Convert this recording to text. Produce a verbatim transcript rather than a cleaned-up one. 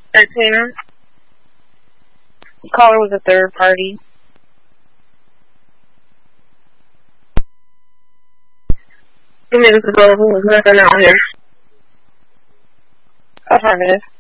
thirteen. Caller was a third party. Give me this is over. There's nothing out here. Affirmative.